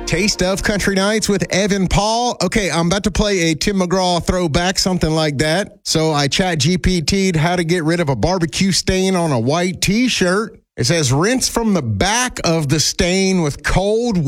Taste of Country Nights with Evan Paul. Okay, I'm about to play a Tim McGraw throwback, something like that. So I chat GPT'd how to get rid of a barbecue stain on a white T-shirt. It says rinse from the back of the stain with cold